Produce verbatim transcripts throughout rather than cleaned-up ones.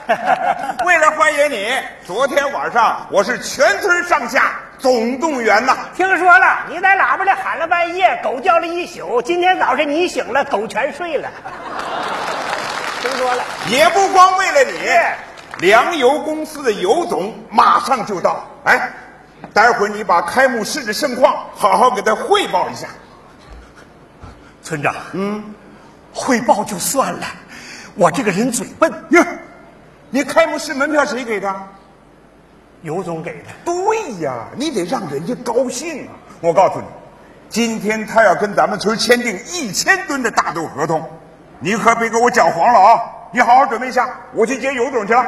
为了欢迎你，昨天晚上我是全村上下总动员呐。 听说了，你在喇叭里喊了半夜，狗叫了一宿，今天早上你醒了，狗全睡了。听说了， 也不光为了你，粮油公司的尤总马上就到。哎，待会儿你把开幕式的盛况好好给他汇报一下。 村长，嗯，汇报就算了，我这个人嘴笨。 哟，你开幕式门票谁给的？ 尤总给的。 对呀，你得让人家高兴啊！我告诉你，今天他要跟咱们村签订一千吨的大豆合同，你可别给我搅黄了啊！你好好准备一下，我去接尤总去了。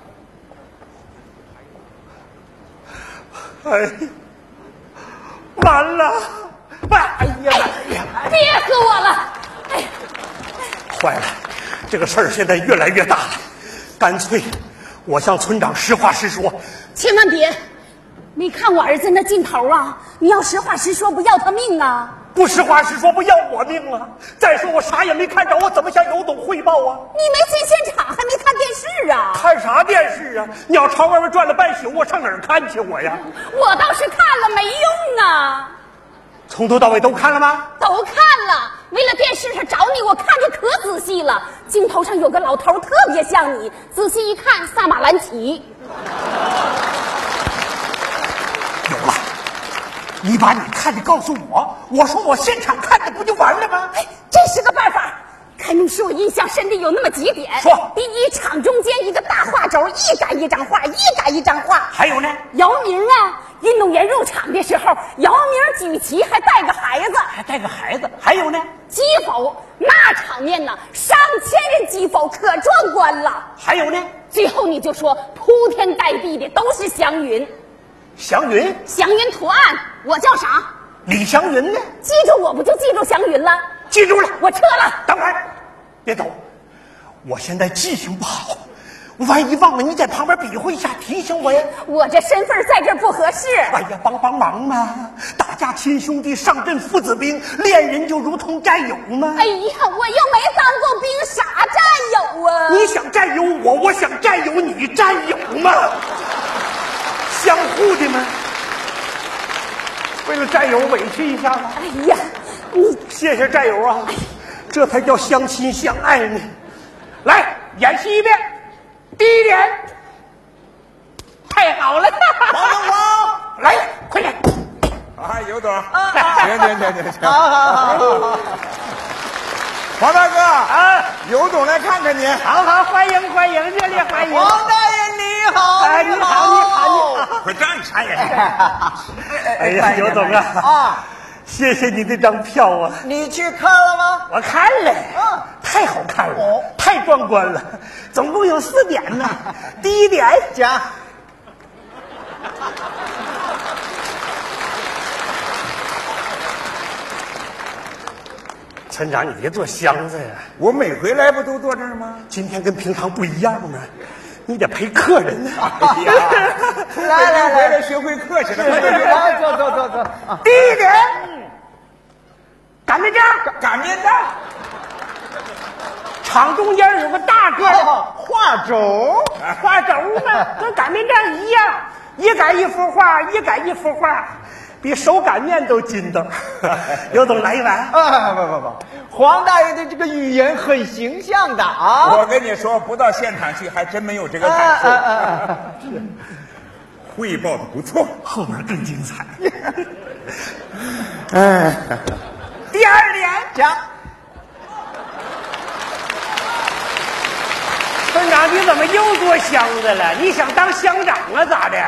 哎，完了！哎呀，哎呀， 憋死我了！哎， 坏了，这个事儿现在越来越大了，干脆我向村长实话实说。 千万别！你看我儿子那劲头啊，你要实话实说，不要他命啊！ 不实话实说，不要我命啊！再说我啥也没看着，我怎么向尤总汇报啊？ 你没进现场，还没看电视啊？ 看啥电视啊？鸟巢外面转了半宿，我上哪儿看去我呀？ 我倒是看了，没用啊！ 从头到尾都看了吗？ 都看了。为了电视上找你，我看着可仔细了。镜头上有个老头，特别像你。仔细一看，萨马兰奇。 有了，你把你看的告诉我，我说我现场看的，不就完了吗？ 哎，这是个办法。开幕式我印象深的有那么几点。 说， 第一，场中间一个大画轴，一赶一张画，一赶一张画。 还有呢， 姚明啊，运动员入场的时候，姚明举旗还带个孩子， 还带个孩子。还有呢， 击否那场面呢，上千人击否，可壮观了。 还有呢， 最后你就说铺天盖地的都是祥云， 祥云， 祥云图案，我叫啥？ 李祥云呢？ 记住我不就记住祥云了？ 记住了， 我撤了。 等会儿，别走，我现在记性不好，万一忘了，你在旁边比划一下，提醒我呀。 我这身份在这儿不合适。 哎呀，帮帮忙嘛！打架亲兄弟，上阵父子兵，恋人就如同战友嘛。 哎呀，我又没当过兵，啥战友啊？ 你想占有我，我想占有你，战友嘛，相互的嘛。为了战友委屈一下吧。 哎呀，你谢谢战友啊，这才叫相亲相爱呢。来，演习一遍。第一点，太好了！ 王东光， 来，快点！ 啊，尤总，行行行行行， 好好好好。 黄大哥啊， 尤总来看看你。 好好，欢迎欢迎，热烈欢迎！ 王大爷你好， 哎，你好，你好，你好！ 快站起来！ 哎呀，尤总啊， 啊， 谢谢你这张票啊！ 你去看了吗？ 我看了， 啊， 太好看了， 哦， 太壮观了，总共有四点呢。第一点， 讲。 村长，你别坐箱子呀！ 我每回来不都坐这儿吗？ 今天跟平常不一样呢，你得陪客人呢。 哎呀， 来来来， 回来学会客气了。快点来，走走走走。啊， 第一点，擀面杖， 擀面杖， 场中间有个大个的画轴， 画轴嘛，跟擀面杖一样，一擀一幅画，一擀一幅画，比手擀面都筋道。尤总来一碗。 啊，不不不，黄大爷的这个语言很形象的啊。 我跟你说，不到现场去还真没有这个感受。 啊啊啊、 汇报的不错， 后边更精彩。 哎， 第二点， 讲。 村长，你怎么又坐箱子了？你想当乡长啊？咋的？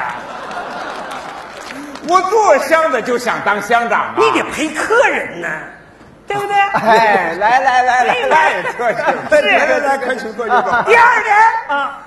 我坐箱子就想当乡长啊！ 你得陪客人呢，对不对？ 哎，来来来来来， 太客气了，来来来，客气坐就坐。 第二点啊，